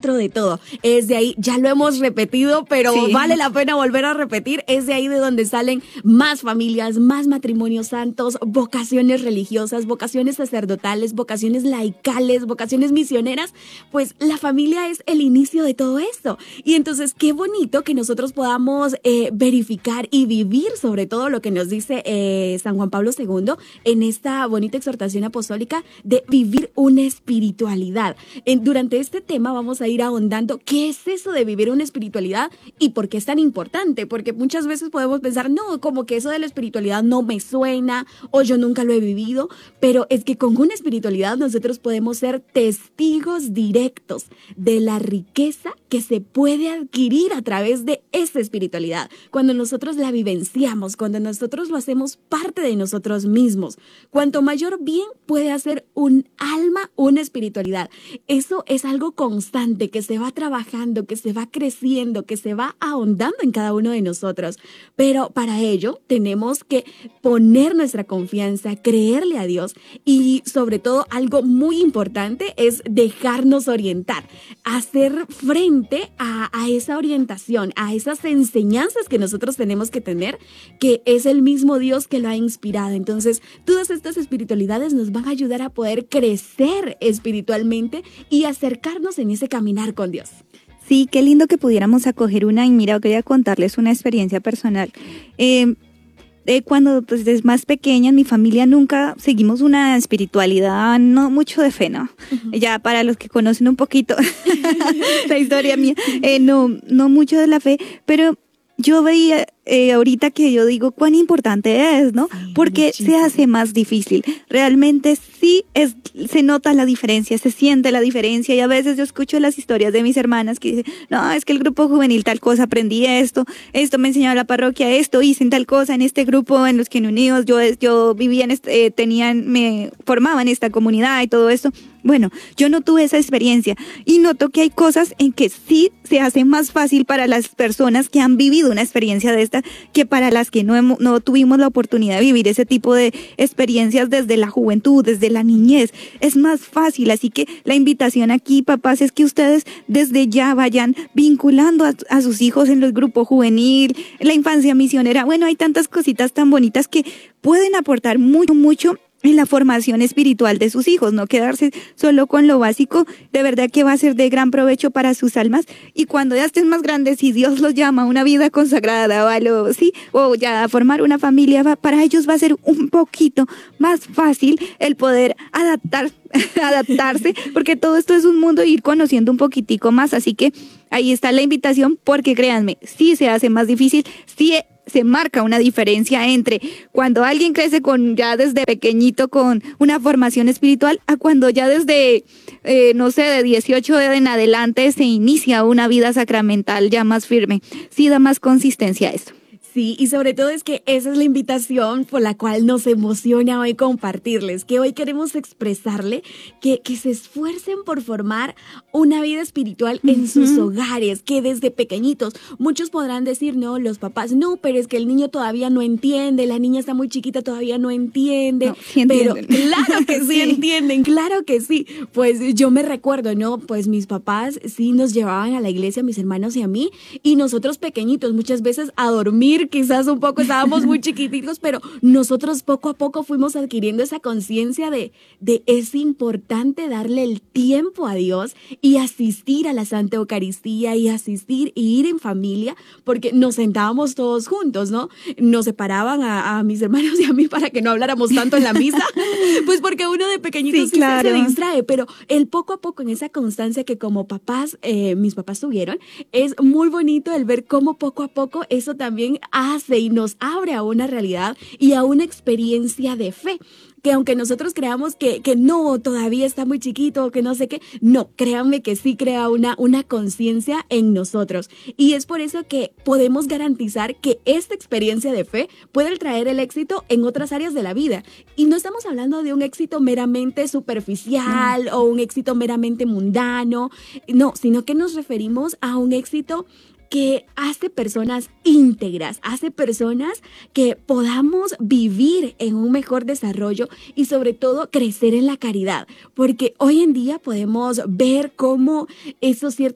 centro de todo. Es de ahí, ya lo hemos repetido, pero Sí. vale la pena volver a repetir, es de ahí de donde salen más familias, más matrimonios santos, vocaciones religiosas, vocaciones sacerdotales, vocaciones laicales, vocaciones misioneras. Pues la familia es el inicio de todo esto. Y entonces qué bonito que nosotros podamos verificar y vivir sobre todo lo que nos dice San Juan Pablo II en esta bonita exhortación apostólica de vivir una espiritualidad. Durante este tema vamos a ir ahondando qué es eso de vivir una espiritualidad y por qué es tan importante, porque muchas veces podemos pensar, no, como que eso de la espiritualidad no me suena o yo nunca lo he vivido, pero es que con una espiritualidad nosotros podemos ser testigos directos de la riqueza que se puede adquirir a través de esa espiritualidad. Cuando nosotros la vivenciamos, cuando nosotros lo hacemos parte de nosotros mismos, cuanto mayor bien puede hacer un alma, una espiritualidad. Eso es algo constante que se va trabajando, que se va creciendo, que se va ahondando en cada uno de nosotros. Pero para ello tenemos que poner nuestra confianza, creerle a Dios y sobre todo algo muy importante es dejarnos orientar, hacer frente a esa orientación, a esas enseñanzas que nosotros tenemos que tener, que es el mismo Dios que lo ha inspirado. Entonces, todas estas espiritualidades nos van a ayudar a poder crecer espiritualmente y acercarnos en ese caminar con Dios. Sí, qué lindo que pudiéramos acoger una, y mira, voy a contarles una experiencia personal. Cuando pues, desde más pequeña en mi familia nunca seguimos una espiritualidad, no mucho de fe, ¿no? Uh-huh. Ya para los que conocen un poquito la historia mía, no mucho de la fe, pero yo veía ahorita que yo digo cuán importante es, ¿no? Sí, porque muchísimo. Se hace más difícil. Realmente sí se nota la diferencia, se siente la diferencia, y a veces yo escucho las historias de mis hermanas que dicen, no, es que el grupo juvenil tal cosa, aprendí esto me enseñaba la parroquia, esto hice en tal cosa, en este grupo, en los que unidos, yo vivía me formaba en esta comunidad y todo esto. Bueno, yo no tuve esa experiencia y noto que hay cosas en que sí se hace más fácil para las personas que han vivido una experiencia de esta que para las que no tuvimos la oportunidad de vivir ese tipo de experiencias desde la juventud, desde la niñez. Es más fácil, así que la invitación aquí, papás, es que ustedes desde ya vayan vinculando a sus hijos en los grupos juvenil, en la infancia misionera. Bueno, hay tantas cositas tan bonitas que pueden aportar mucho en la formación espiritual de sus hijos, no quedarse solo con lo básico. De verdad que va a ser de gran provecho para sus almas, y cuando ya estén más grandes, si Dios los llama a una vida consagrada o ya a formar una familia, para ellos va a ser un poquito más fácil el poder adaptarse, porque todo esto es un mundo, ir conociendo un poquitico más. Así que ahí está la invitación, porque créanme, sí se hace más difícil, sí se marca una diferencia entre cuando alguien crece ya desde pequeñito con una formación espiritual a cuando ya desde, de 18 en adelante se inicia una vida sacramental ya más firme. Sí da más consistencia a esto. Sí, y sobre todo es que esa es la invitación por la cual nos emociona hoy compartirles, que hoy queremos expresarle que se esfuercen por formar una vida espiritual en sus hogares, que desde pequeñitos, muchos podrán decir, no, los papás, no, pero es que el niño todavía no entiende, la niña está muy chiquita, todavía no entiende, sí pero claro que sí entienden, claro que sí. Pues yo me recuerdo, ¿no? Pues mis papás sí nos llevaban a la iglesia, mis hermanos y a mí, y nosotros pequeñitos muchas veces a dormir, quizás un poco, estábamos muy chiquititos, pero nosotros poco a poco fuimos adquiriendo esa conciencia de es importante darle el tiempo a Dios y asistir a la Santa Eucaristía y asistir y ir en familia, porque nos sentábamos todos juntos, ¿no? Nos separaban a mis hermanos y a mí para que no habláramos tanto en la misa, pues porque uno de pequeñitos sí, claro, se distrae, pero el poco a poco en esa constancia que como papás, mis papás tuvieron, es muy bonito el ver cómo poco a poco eso también hace y nos abre a una realidad y a una experiencia de fe, que aunque nosotros creamos que no, todavía está muy chiquito, que no sé qué, no, créanme que sí crea una conciencia en nosotros, y es por eso que podemos garantizar que esta experiencia de fe puede traer el éxito en otras áreas de la vida, y no estamos hablando de un éxito meramente superficial o un éxito meramente mundano, no, sino que nos referimos a un éxito que hace personas íntegras, hace personas que podamos vivir en un mejor desarrollo y sobre todo crecer en la caridad, porque hoy en día podemos ver cómo esos ciertos